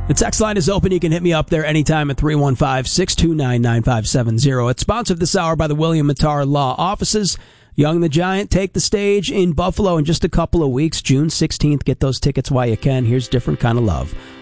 The text line is open. You can hit me up there anytime at 315-629-9570. It's sponsored this hour by the William Mattar Law Offices. Young the Giant take the stage in Buffalo in just a couple of weeks, June 16th. Get those tickets while you can. Here's Different Kind of Love